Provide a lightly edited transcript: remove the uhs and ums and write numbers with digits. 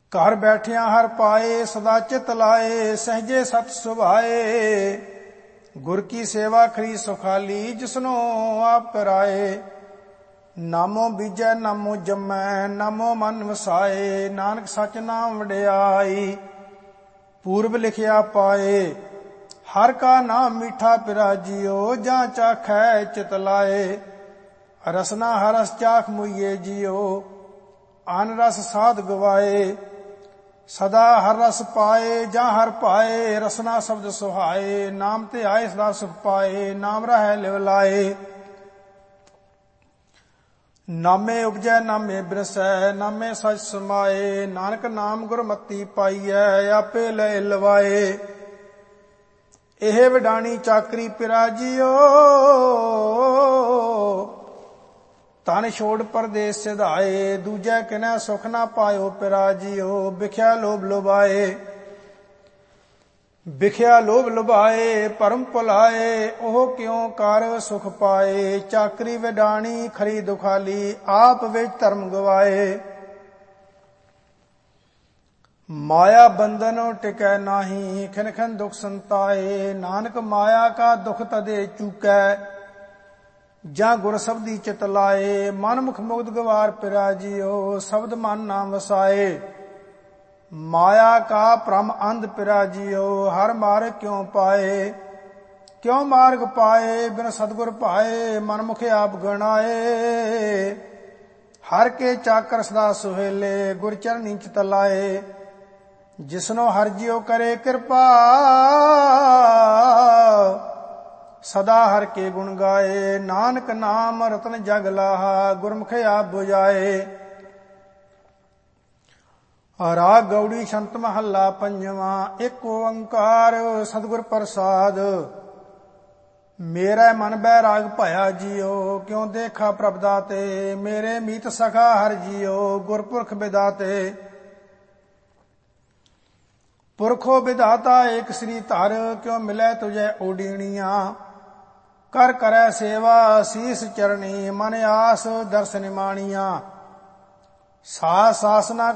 ਘਰ ਬੈਠਿਆਂ ਹਰ ਪਾਏ, ਸਦਾ ਚਿਤ ਲਾਏ, ਸਹਿਜੇ ਸਤ ਸੁਭਾਏ। ਗੁਰ ਕੀ ਸੇਵਾ ਖਰੀ ਸੁਖਾਲੀ, ਜਿਸਨੋ ਆਪ ਕਰਾਏ। ਨਾਮੋ ਬੀਜੈ ਨਾਮੋ ਜੰਮੈ, ਨਾਮੋ ਮਨ ਵਸਾਏ। ਨਾਨਕ ਸਚ ਨਾਮ ਵਡਿਆਈ, ਪੂਰਬ ਲਿਖਿਆ ਪਾਏ। ਹਰ ਕਾ ਨਾਮ ਮੀਠਾ ਪਿਰਾ ਜੀਓ, ਜਾਂ ਚਾਖੈ ਚਿਤ ਲਾਏ। ਰਸਨਾ ਹਰਸ ਚਾਖ ਮੁਈਏ ਜੀਓ, ਅਨ ਰਸ ਸਾਧ ਗਵਾਏ। ਸਦਾ ਹਰ ਰਸ ਪਾਏ, ਜਾਂ ਹਰ ਪਾਏ। ਰਸਨਾ ਸ਼ਬਦ ਸੁਹਾਏ, ਨਾਮ ਤੇ ਆਏ ਸਦਾ ਸੁਖ ਪਾਏ। ਨਾਮ ਰਹਿ ਲਿਵ ਲਾਏ। ਨਾਮੇ ਉਪਜੈ ਨਾਮੇ ਬਿਰਸੈ, ਨਾਮੇ ਸਚ ਸਮਾਏ। ਨਾਨਕ ਨਾਮ ਗੁਰਮਤੀ ਪਾਈਐ, ਆਪੇ ਲੈ ਲਵਾਏ। ਇਹ ਵਡਾਣੀ ਚਾਕਰੀ ਪਿਰਾ ਜੀਓ, ਤਨ ਛੋੜ ਪਰਦੇਸ ਸਿਧਾਏ। ਦੂਜੈ ਕਿਨੈ ਸੁਖ ਨਾ ਪਾਇਓ ਪਿਰਾ ਜੀਓ, ਬਿਖਿਆ ਲੋਭ ਲੁਭਾਏ। ਬਿਖਿਆ ਲੋਭ ਲੁਭਾਏ, ਭਰਮ ਭੁਲਾਏ। ਉਹ ਕਿਉ ਕਰ ਸੁਖ ਪਾਏ। ਚਾਕਰੀ ਵਡਾਣੀ ਖਰੀ ਦੁਖਾਲੀ, ਆਪ ਵਿੱਚ ਧਰਮ ਗਵਾਏ। ਮਾਇਆ ਬੰਧਨੋ ਟਿਕੈ ਨਾਹੀ, ਖਿਨ ਖਿਨ ਦੁਖ ਸੰਤਾਏ। ਨਾਨਕ ਮਾਇਆ ਕਾ ਦੁਖ ਤਦੇ ਚੂਕੈ, ਜਾਂ ਗੁਰ ਸਬਦੀ ਚਿਤ ਲਾਏ। ਮਨ ਮੁਖ ਮੁਗਧ ਗਵਾਰ ਪਿਰਾ ਜੀਓ, ਸ਼ਬਦ ਮਨ ਨਾਮ ਵਸਾਏ। ਮਾਇਆ ਕਾ ਭ੍ਰਮ ਅੰਧ ਪਿਰਾ ਜੀਓ, ਹਰ ਮਾਰਗ ਕਿਉ ਪਾਏ। ਕਿਉ ਮਾਰਗ ਪਾਏ, ਬਿਨ ਸਤਿਗੁਰ ਭਾਏ। ਮਨ ਮੁਖ ਆਪ ਗਣਾਏ। ਹਰ ਕੇ ਚਾਕਰ ਸਦਾ ਸੁਹੇਲੇ, ਗੁਰ ਚਰਨੀ ਚਿਤ ਲਾਏ। ਜਿਸਨੋ ਹਰਿ ਜਿਉ ਕਰੇ ਕਿਰਪਾ, ਸਦਾ ਹਰਿ ਕੇ ਗੁਣ ਗਾਏ। ਨਾਨਕ ਨਾਮ ਰਤਨ ਜਗ ਲਾਹਾ, ਗੁਰਮੁਖ ਆਪ 부ਝਾਏ। ਰਾਗ ਗੌੜੀ ਛੰਤ ਮਹੱਲਾ ਪੰਜਵਾਂ। ਇੱਕ ਓੰਕਾਰ ਸਤਿਗੁਰ ਪ੍ਰਸਾਦ। ਮੇਰਾ ਮਨ ਬੈਰਾਗ ਭਇਆ ਜੀਓ, ਕਿਉ ਦੇਖਾ ਪ੍ਰਭ ਦਾਤੇ। ਮੇਰੇ ਮੀਤ ਸਖਾ ਹਰਿ ਜੀਓ, ਗੁਰਪੁਰਖ ਵਿਦਾਤੇ। ਪੁਰਖੋ ਵਿਧਾਤਾ ਏਕ ਸ੍ਰੀ ਧਰ, ਕਿਉ ਮਿਲੈ ਤੁਝੈ ਓਡੀਣੀਆਂ। ਕਰ ਕਰੈ ਸੇਵਾ ਸੀਸ ਚਰਣੀ, ਮਨ ਆਸ ਦਰਸ ਨਿਮਾਣੀਆਂ। ਸਾਸ ਸਾਸ ਨਾ